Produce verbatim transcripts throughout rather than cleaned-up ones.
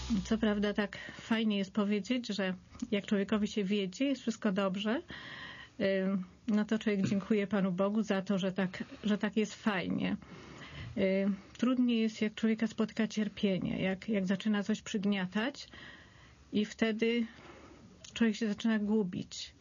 Co prawda tak fajnie jest powiedzieć, że jak człowiekowi się wiedzie, jest wszystko dobrze, no to człowiek dziękuje Panu Bogu za to, że tak, że tak jest fajnie. Trudniej jest, jak człowieka spotyka cierpienie, jak, jak zaczyna coś przygniatać i wtedy człowiek się zaczyna gubić.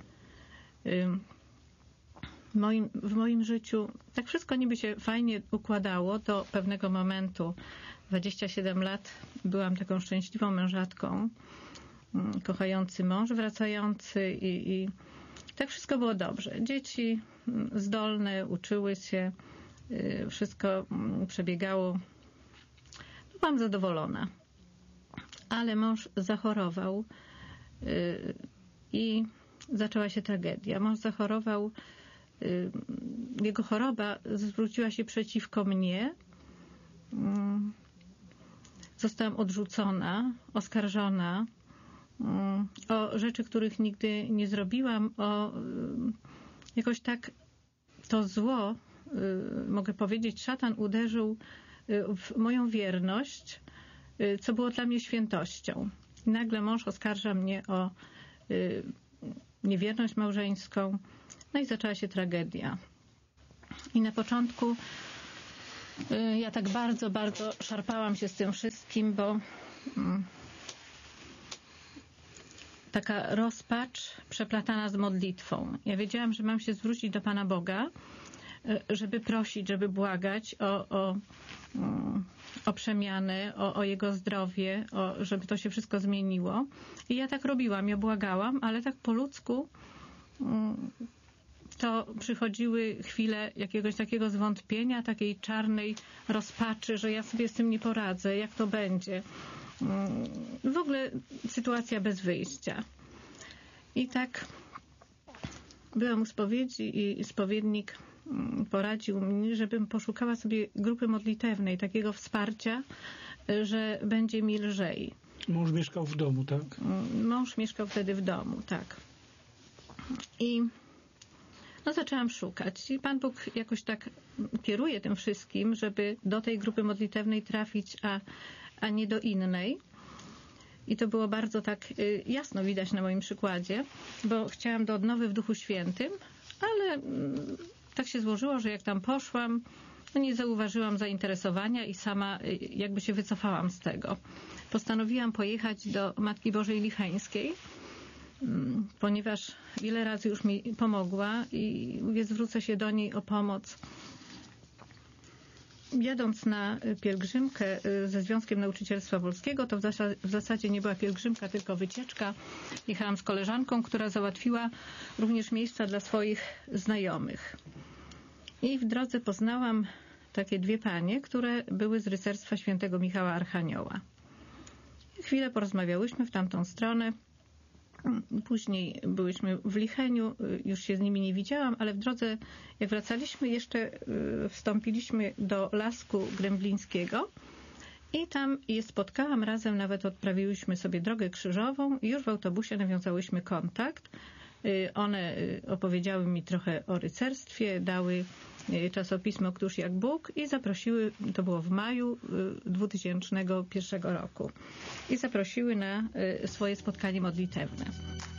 W moim, w moim życiu tak wszystko niby się fajnie układało do pewnego momentu. dwadzieścia siedem lat byłam taką szczęśliwą mężatką, kochający mąż wracający i, i tak wszystko było dobrze. Dzieci zdolne, uczyły się, wszystko przebiegało. Byłam zadowolona. Ale mąż zachorował i zaczęła się tragedia. Mąż zachorował, jego choroba zwróciła się przeciwko mnie. Zostałam odrzucona, oskarżona o rzeczy, których nigdy nie zrobiłam, o jakoś tak to zło, mogę powiedzieć, szatan uderzył w moją wierność, co było dla mnie świętością. Nagle mąż oskarża mnie o niewierność małżeńską, no i zaczęła się tragedia. I na początku ja tak bardzo, bardzo szarpałam się z tym wszystkim, bo taka rozpacz przeplatana z modlitwą. Ja wiedziałam, że mam się zwrócić do Pana Boga, żeby prosić, żeby błagać o, o, o przemianę, o, o Jego zdrowie, o, żeby to się wszystko zmieniło. I ja tak robiłam, ja błagałam, ale tak po ludzku to przychodziły chwile jakiegoś takiego zwątpienia, takiej czarnej rozpaczy, że ja sobie z tym nie poradzę, jak to będzie. W ogóle sytuacja bez wyjścia. I tak byłam u spowiedzi i spowiednik poradził mi, żebym poszukała sobie grupy modlitewnej, takiego wsparcia, że będzie mi lżej. Mąż mieszkał w domu, tak? Mąż mieszkał wtedy w domu, tak. I no zaczęłam szukać. I Pan Bóg jakoś tak kieruje tym wszystkim, żeby do tej grupy modlitewnej trafić, a, a nie do innej. I to było bardzo tak jasno widać na moim przykładzie, bo chciałam do odnowy w Duchu Świętym, ale tak się złożyło, że jak tam poszłam, no nie zauważyłam zainteresowania i sama jakby się wycofałam z tego. Postanowiłam pojechać do Matki Bożej Licheńskiej, ponieważ wiele razy już mi pomogła i mówię, zwrócę się do niej o pomoc. Jadąc na pielgrzymkę ze Związkiem Nauczycielstwa Polskiego, to w zasadzie nie była pielgrzymka, tylko wycieczka. Jechałam z koleżanką, która załatwiła również miejsca dla swoich znajomych. I w drodze poznałam takie dwie panie, które były z rycerstwa świętego Michała Archanioła. Chwilę porozmawiałyśmy w tamtą stronę. Później byłyśmy w Licheniu, już się z nimi nie widziałam, ale w drodze, jak wracaliśmy, jeszcze wstąpiliśmy do Lasku Gremblińskiego i tam je spotkałam, razem nawet odprawiłyśmy sobie drogę krzyżową i już w autobusie nawiązałyśmy kontakt. One opowiedziały mi trochę o rycerstwie, dały czasopismo Któż jak Bóg i zaprosiły, to było w maju dwutysięcznego pierwszego roku, i zaprosiły na swoje spotkanie modlitewne.